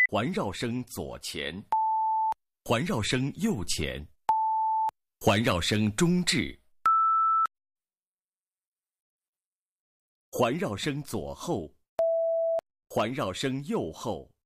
环绕声左前，环绕声右前，环绕声中置，环绕声左后，环绕声右后。